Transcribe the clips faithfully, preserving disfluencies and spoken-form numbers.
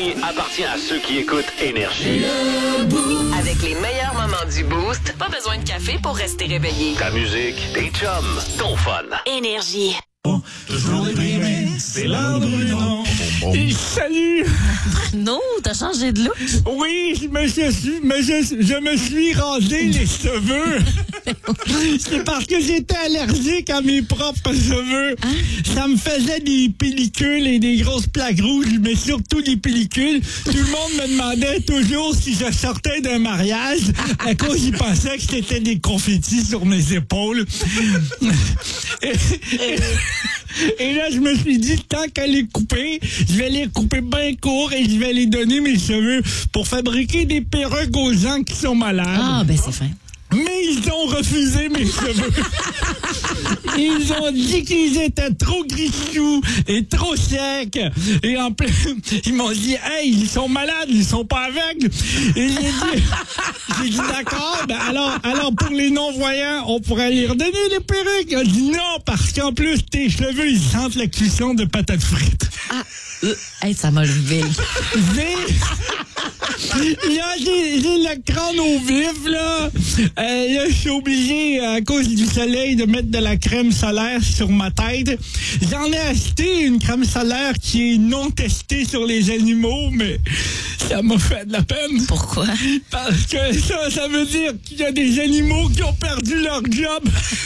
Énergie appartient à ceux qui écoutent Énergie. Avec les meilleurs moments du Boost, pas besoin de café pour rester réveillé. Ta musique, tes chums, ton fun. Énergie. Toujours déprimé, c'est l'heure Bruno. Et salut! Non, t'as changé de look? Oui, je me suis, me- je, je me suis rasé les cheveux. C'est parce que j'étais allergique à mes propres cheveux. Hein? Ça me faisait des pellicules et des grosses plaques rouges, mais surtout des pellicules. Tout le monde me demandait toujours si je sortais d'un mariage à cause ils pensaient que c'était des confettis sur mes épaules. Et, et- Et là, je me suis dit, tant qu'à les couper, je vais les couper bien court et je vais les donner mes cheveux pour fabriquer des perruques aux gens qui sont malades. Ah, ben c'est fin. Mais ils ont refusé mes cheveux. Ils ont dit qu'ils étaient trop grichous et trop secs. Et en plus, ils m'ont dit, hey, ils sont malades, ils sont pas aveugles. Et j'ai dit, j'ai dit d'accord, ben alors, alors pour les non-voyants, on pourrait leur donner des perruques. Ils ont dit non, parce qu'en plus, tes cheveux, ils sentent la cuisson de patates frites. Ah, euh, hey, ça m'a levé. J'ai- Là, j'ai, j'ai le crâne au vif, là. Euh, là, je suis obligé, à cause du soleil, de mettre de la crème solaire sur ma tête. J'en ai acheté une crème solaire qui est non testée sur les animaux, mais ça m'a fait de la peine. Pourquoi? Parce que ça, ça veut dire qu'il y a des animaux qui ont perdu leur job.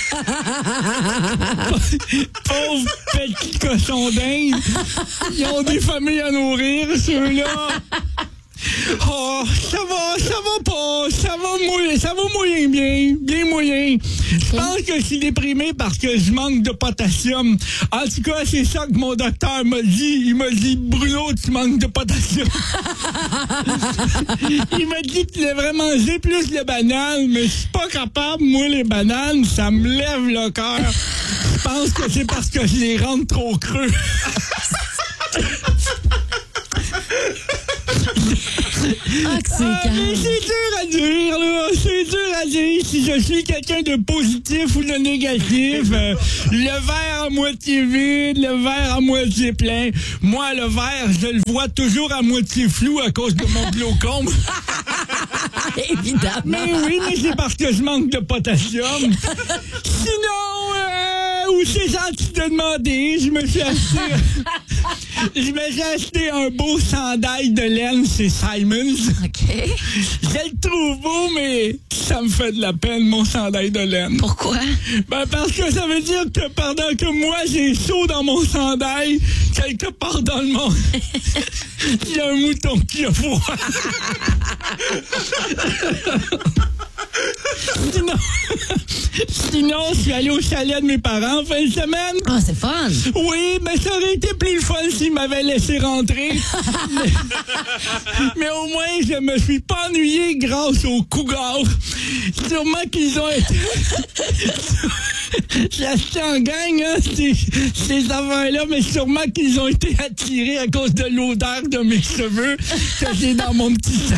Pauvres petits cochons d'Inde. Ils ont des familles à nourrir, ceux-là. Oh, ça va, ça va pas, ça va moyen, ça va moyen bien, bien moyen. Je pense que je suis déprimé parce que je manque de potassium. En tout cas, c'est ça que mon docteur m'a dit. Il m'a dit, Bruno, tu manques de potassium. Il m'a dit qu'il devrait manger plus de bananes, mais je suis pas capable. Moi, les bananes, ça me lève le cœur. Je pense que c'est parce que je les rentre trop creux. Ah, que c'est Ah, mais calme. c'est dur à dire, là. C'est dur à dire si je suis quelqu'un de positif ou de négatif. Euh, le verre à moitié vide, le verre à moitié plein. Moi, le verre, je le vois toujours à moitié flou à cause de mon glaucome. Évidemment. Mais oui, mais c'est parce que je manque de potassium. Sinon, euh, ou c'est gentil de demander, je me suis acheté... Je me suis acheté un beau chandail de laine chez Simons. OK. Je le trouve beau, mais ça me fait de la peine, mon chandail de laine. Pourquoi? Ben parce que ça veut dire que pendant que moi, j'ai chaud dans mon chandail, quelque part dans le monde, il y a un mouton qui a froid. Sinon, sinon, je suis allé au chalet de mes parents en fin de semaine. Ah, c'est fun. Oui, mais ça aurait été plus le fun s'ils m'avaient laissé rentrer. mais, mais au moins, je me suis pas ennuyé grâce aux cougars. Sûrement qu'ils ont été... J'ai acheté en gang, hein, ces, ces affaires-là, mais sûrement qu'ils ont été attirés à cause de l'odeur de mes cheveux que j'ai dans mon petit sac.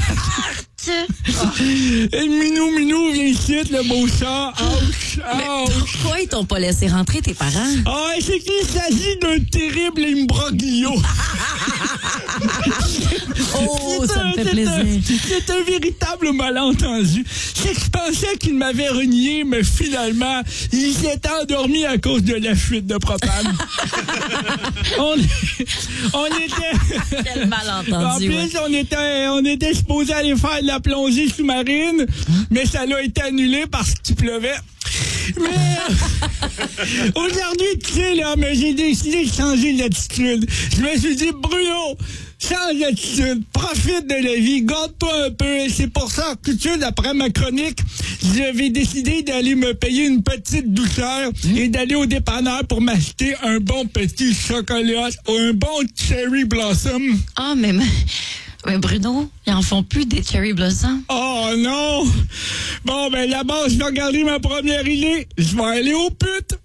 Et Minou, Minou, viens ici, le beau chat. Ouch, ouch. Pourquoi ils t'ont pas laissé rentrer, tes parents? Ah, c'est qu'il s'agit d'un terrible imbroglio. Oh, C'est ça un- me fait c'est plaisir. un- C'est un véritable malentendu. C'est que je pensais qu'il m'avait renié, mais finalement, il s'est endormi à cause de la fuite de propane. on, on était... Quel malentendu, En plus, ouais. on était, on était supposé aller faire de la plongée sous-marine, mais ça l'a été annulé parce qu'il pleuvait. Mais euh, aujourd'hui, tu sais, là, mais j'ai décidé de changer d'attitude. Je me suis dit, Bruno, change d'attitude, profite de la vie, garde-toi un peu. Et c'est pour ça que tout de suite, après ma chronique, j'avais décidé d'aller me payer une petite douceur et d'aller au dépanneur pour m'acheter un bon petit chocolat ou un bon cherry blossom. Ah, mais, mais Bruno, ils en font plus des cherry blossoms. Oh non! Bon, ben là-bas, je vais regarder ma première idée. Je vais aller aux putes.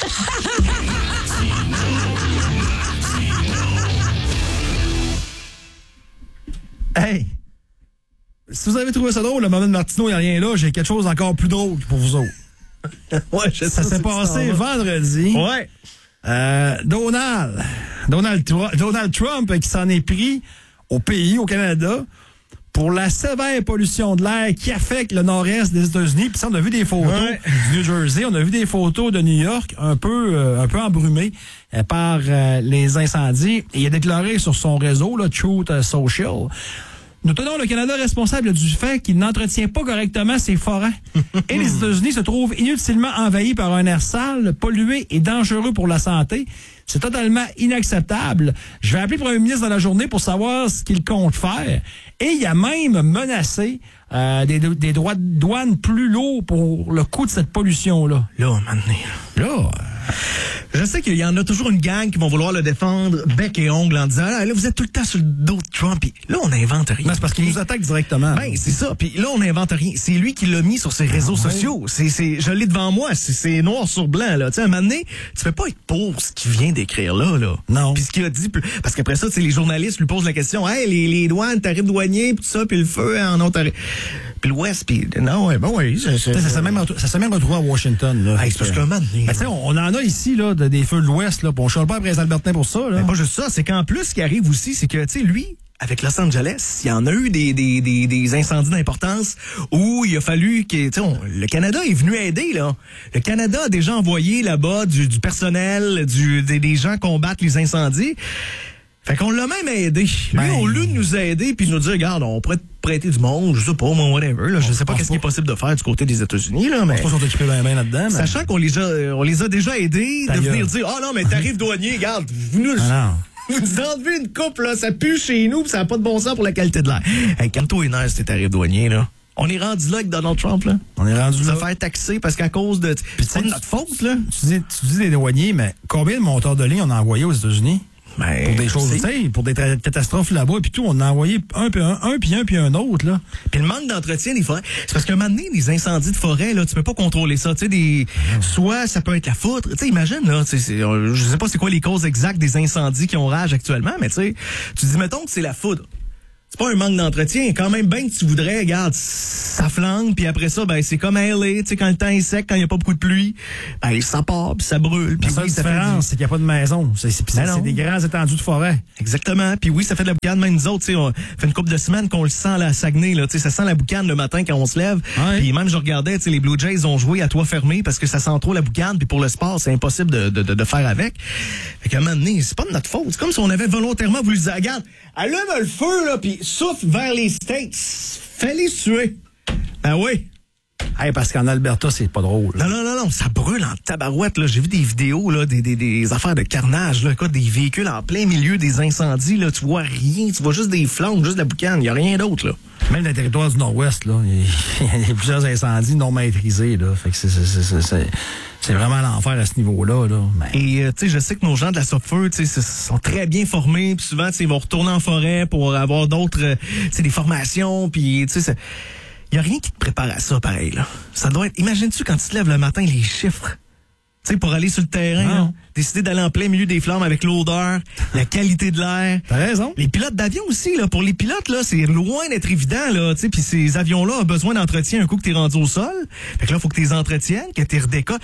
Hey! Si vous avez trouvé ça drôle, le moment de Martineau, il n'y a rien là, j'ai quelque chose encore plus drôle pour vous autres. Ouais, je sais Ça où s'est c'est que tu passé t'en vas. vendredi. Ouais. Euh, Donald, Donald, Tru- Donald Trump qui s'en est pris au pays, au Canada, pour la sévère pollution de l'air qui affecte le nord-est des États-Unis. Puis ça, on a vu des photos ouais. du New Jersey, on a vu des photos de New York un peu euh, un peu embrumées euh, par euh, les incendies. Et il a déclaré sur son réseau, là, Truth Social, nous tenons le Canada responsable du fait qu'il n'entretient pas correctement ses forêts. Et les États-Unis se trouvent inutilement envahis par un air sale, pollué et dangereux pour la santé. C'est totalement inacceptable. Je vais appeler le premier ministre dans la journée pour savoir ce qu'il compte faire. Et il a même menacé euh, des, des droits de douane plus lourds pour le coût de cette pollution-là. Là, maintenant. Là... Euh... Je sais qu'il y en a toujours une gang qui vont vouloir le défendre bec et ongle en disant ah, là, vous êtes tout le temps sur le dos de Trump. Puis là, on n'invente rien. Mais c'est parce qu'il nous attaque directement. Ben, c'est ça. Puis là, on n'invente rien. C'est lui qui l'a mis sur ses réseaux ah, ouais. sociaux. C'est, c'est, je l'ai devant moi. C'est, c'est noir sur blanc, là. Tu sais, à un moment donné, tu peux pas être pour ce qu'il vient d'écrire là, là. Non. Puis ce qu'il a dit, parce qu'après ça, tu sais, les journalistes lui posent la question, hey, les, les douanes, tarifs douaniers, puis tout ça, puis le feu en Ontario. Puis l'Ouest, puis non, ouais, bon, oui. Ça, ça, ça s'est même, même retrouvé à Washington, là. Hey, c'est parce que, man, ben, tu sais, on, on en a ici, là, de, des feux de l'Ouest, là. Puis on chale pas après les Albertains pour ça, là. Mais pas juste ça, c'est qu'en plus, ce qui arrive aussi, c'est que, tu sais, lui, avec Los Angeles, il y en a eu des, des, des, des incendies d'importance où il a fallu que, tu sais, le Canada est venu aider, là. Le Canada a déjà envoyé là-bas du, du personnel, du, des, des gens combattre les incendies. Fait qu'on l'a même aidé. Lui, ben, au lieu de nous aider puis de nous dire, regarde, on pourrait te prêter du monde, je sais pas, moi, whatever, là. Je sais pas qu'est-ce qui est possible de faire du côté des États-Unis, là, mais. Je pense qu'on s'occupait bien, bien là-dedans, mais... Sachant qu'on les a, on les a déjà aidés Ta de gueule. venir dire, ah oh non, mais tarif douanier, regarde, vous nous, ah vous nous enlevez une coupe, là, ça pue chez nous pis ça n'a pas de bon sens pour la qualité de l'air. Hey, calme-toi les nerfs, ces tarifs douaniers, là. On est rendu là avec Donald Trump, là. On est rendu Se là. faire taxer parce qu'à cause de, c'est pas de notre faute, là. Tu dis, tu dis des douaniers, mais combien de monteurs de ligne on a envoyé aux États-Unis? Ben, pour des choses, tu sais, pour des tra- catastrophes là-bas, puis tout, on a envoyé un puis un, un puis un puis un autre, là. Puis le manque d'entretien des forêts, c'est parce qu'à un moment donné, les incendies de forêt, là, tu peux pas contrôler ça, tu sais, des, soit ça peut être la foudre, tu sais, imagine, là, tu sais, c'est, je sais pas c'est quoi les causes exactes des incendies qui ont rage actuellement, mais tu sais, tu dis, mettons que c'est la foudre. C'est pas un manque d'entretien, quand même bien que tu voudrais, regarde, ça flanque, puis après ça, ben c'est comme à L A, tu sais, quand le temps est sec, quand il y a pas beaucoup de pluie, ben ça part, puis ça brûle. Puis La seule oui, ça fait différence, du... c'est qu'il n'y a pas de maison. C'est, c'est, c'est, Ben c'est des grands étendues de forêt. Exactement. Puis oui, ça fait de la boucane, même nous autres, tu sais, on fait une couple de semaines qu'on le sent là, à Saguenay, là, tu sais, ça sent la boucane le matin quand on se lève. Ouais. Puis même je regardais, tu sais, les Blue Jays ont joué à toit fermé parce que ça sent trop la boucane, puis pour le sport, c'est impossible de, de, de, de faire avec. Fait qu'à un moment donné, c'est pas de notre faute. C'est comme si on avait volontairement voulu dire, regarde, allume le feu, là, puis souffle vers les States. Fais-les tuer. Ben oui. Hey, parce qu'en Alberta, c'est pas drôle. Non, non, non, non, ça brûle en tabarouette, là. J'ai vu des vidéos, là, des, des, des affaires de carnage, là. Quoi, des véhicules en plein milieu des incendies, là. Tu vois rien. Tu vois juste des flammes, juste de la boucane. Il y a rien d'autre, là. Même dans le territoire du Nord-Ouest, là, il y a plusieurs incendies non maîtrisés, là. Fait que c'est, c'est, c'est, c'est, c'est vraiment l'enfer à ce niveau-là, là. Mais... Et, euh, tu sais, je sais que nos gens de la Sopfeu, tu sais, sont très bien formés. Puis souvent, tu sais, ils vont retourner en forêt pour avoir d'autres, euh, tu sais, des formations. Puis, tu sais, il y a rien qui te prépare à ça, pareil, là. Ça doit être... Imagine-tu quand tu te lèves le matin, les chiffres. Tu sais, pour aller sur le terrain, là, décider d'aller en plein milieu des flammes avec l'odeur, la qualité de l'air. T'as raison. Les pilotes d'avion aussi, là. Pour les pilotes, là, c'est loin d'être évident, là. Tu sais, puis ces avions-là ont besoin d'entretien un coup que t'es rendu au sol. Fait que là, faut que t'es entretiennes, que t'es redécolles.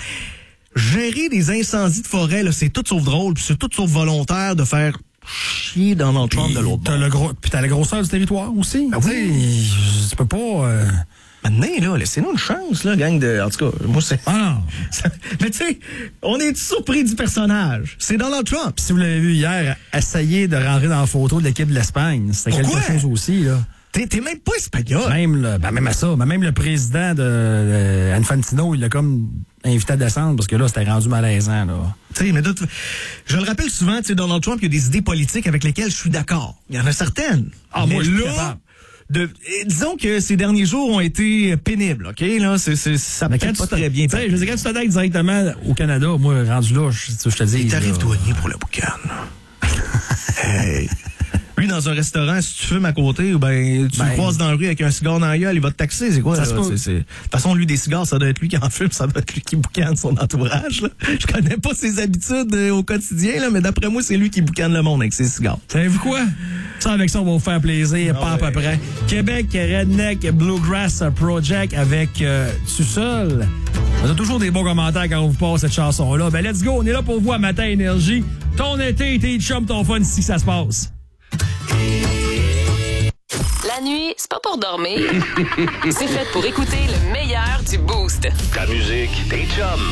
Gérer des incendies de forêt, là, c'est tout sauf drôle, puis c'est tout sauf volontaire de faire chier dans notre Trump de l'autre t'as bord. le gros, puis t'as la grosseur du territoire aussi. Ben Tu oui. sais, tu peux pas... Euh... Maintenant, là, laissez-nous une chance, là, gang de... En tout cas, moi, c'est... Ah non. Ça- Mais tu sais, on est surpris du personnage. C'est Donald Trump. Puis si vous l'avez vu hier, essayer de rentrer dans la photo de l'équipe de l'Espagne, c'était Pourquoi? quelque chose aussi, là. T'es, t'es même pas espagnol. Même, le, ben même à ça, ben même le président de, de Infantino, il l'a comme invité à descendre parce que là, c'était rendu malaisant, là. Tu sais, mais d'autres- je le rappelle souvent, tu sais, Donald Trump, il y a des idées politiques avec lesquelles je suis d'accord. Il y en a certaines. Ah, mais moi, je suis là, capable. de, eh, disons que ces derniers jours ont été pénibles, OK? Là, c'est, c'est, ça Mais peut quand pas tu très bien. Tu sais, je veux dire, quand tu t'attaques directement au Canada, moi, rendu là, je, je te dis. Les tarifs là. douaniers pour la boucane. Hey. Lui, dans un restaurant, si tu fumes à côté, ou ben, tu Ben, le croises dans la rue avec un cigare dans la gueule, il va te taxer. C'est quoi, Ça là? se peut. C'est, c'est... De toute façon, lui, des cigares, ça doit être lui qui en fume, ça doit être lui qui boucane son entourage, là. Je connais pas ses habitudes euh, au quotidien, là, mais d'après moi, c'est lui qui boucane le monde avec ses cigares. Savez-vous quoi? Ça, avec ça, on va vous faire plaisir, pas à peu près. Québec Redneck Bluegrass Project avec euh, Tu seul. On a toujours des bons commentaires quand on vous passe cette chanson-là. Ben, let's go, on est là pour vous à Matin Énergie. Ton été, tes chums, ton fun, ici que ça se passe. nuit, c'est pas pour dormir. C'est fait pour écouter le meilleur du Boost. Ta musique, tes chums.